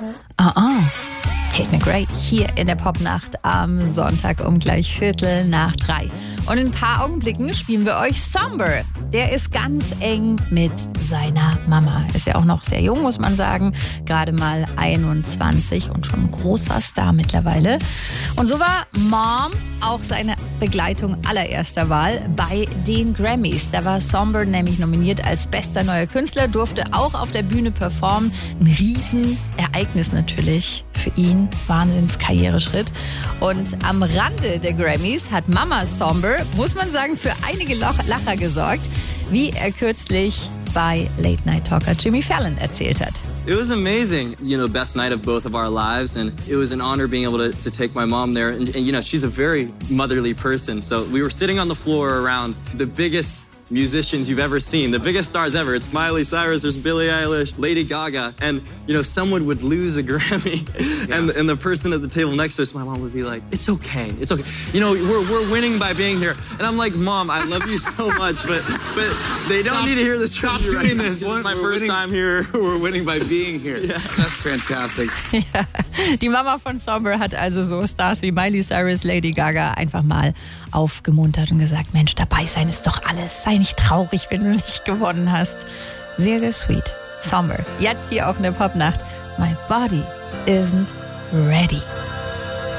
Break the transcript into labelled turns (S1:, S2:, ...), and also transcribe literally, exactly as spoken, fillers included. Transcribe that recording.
S1: Ah, ah. Tate McRae hier in der Popnacht am Sonntag um gleich Viertel nach drei. Und in ein paar Augenblicken spielen wir euch Somber. Der ist ganz eng mit seiner Mama. Ist ja auch noch sehr jung, muss man sagen. Gerade mal einundzwanzig und schon ein großer Star mittlerweile. Und so war Mom auch seine Begleitung allererster Wahl bei den Grammys. Da war Somber nämlich nominiert als bester neuer Künstler, durfte auch auf der Bühne performen. Ein Riesenereignis natürlich für ihn. Wahnsinns-Karriereschritt. Und am Rande der Grammys hat Mama Somber, muss man sagen, für einige Lacher gesorgt, wie er kürzlich bei Late Night Talker Jimmy Fallon erzählt hat.
S2: It was amazing, you know, best night of both of our lives, and it was an honor being able to, to take my mom there. And, and, you know, she's a very motherly person, so we were sitting on the floor around the biggest musicians you've ever seen, the biggest stars ever. It's Miley Cyrus, there's Billie Eilish, Lady Gaga, and, you know, someone would lose a Grammy, yeah. and, and the person at the table next to us, my mom would be like, it's okay, it's okay. You know, we're, we're winning by being here. And I'm like, Mom, I love you so much, but but they don't stop, need to hear this.
S3: Stop doing right this.
S2: This is my
S3: we're
S2: first
S3: winning,
S2: time here.
S3: We're winning by being here. Yeah. That's fantastic.
S1: Ja, die Mama von Somber hat also so Stars wie Miley Cyrus, Lady Gaga einfach mal aufgemuntert und gesagt, Mensch, dabei sein ist doch alles. Sei nicht traurig, wenn du nicht gewonnen hast. Sehr, sehr sweet. Somber. Jetzt hier auch in der Popnacht. My body isn't ready.